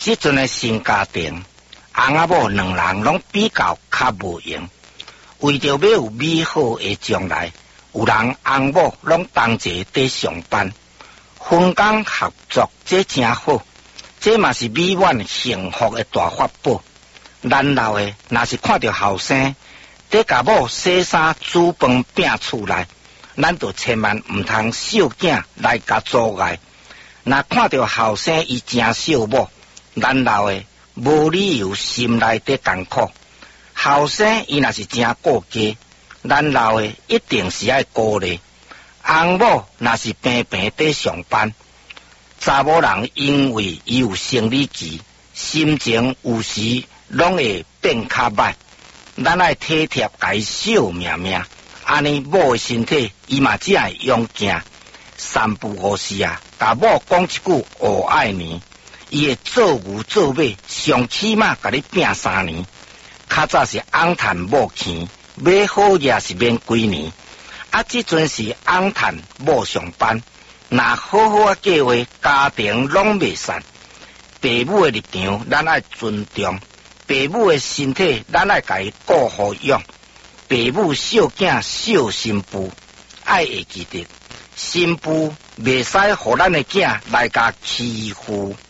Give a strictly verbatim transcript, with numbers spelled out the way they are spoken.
即阵的新家庭，翁仔某两人拢比较较无用，为着要有美好的将来，有人翁某拢同齐伫上班，分工合作，这真好，这嘛是美满幸福的大法宝。咱老的若是看到后生伫甲某洗衫、煮饭、摒厝内，咱就千万毋通小囝来甲阻碍。若看到后生伊真惜某，咱老的无理由心内底艰苦。后生伊若是真顾家，咱老的一定是爱顾虑。翁某若是平平伫上班，查某人因为伊有生理期，心情有时拢会变较歹，咱爱体贴甲伊惜命命。安尼某的身体，伊嘛只会用行。三不五时啊，甲某讲一句我爱你，伊会做牛做马，上起码甲你拼三年。较早是翁趁某钱，买好嘢是免几年。啊，即阵是翁趁某上班，若好好啊计划，家庭拢袂散。父母的立场，咱爱尊重；父母的身体，咱爱甲伊顾好养。父母孝囝孝心父，爱会记得。新妇袂使互咱的囝来甲欺负。